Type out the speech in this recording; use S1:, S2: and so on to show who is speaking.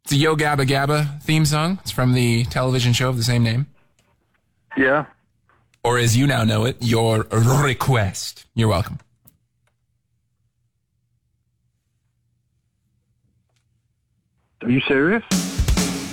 S1: It's a Yo Gabba Gabba theme song. It's from the television show of the same name.
S2: Yeah.
S1: Or as you now know it, your request. You're welcome.
S2: Are you serious?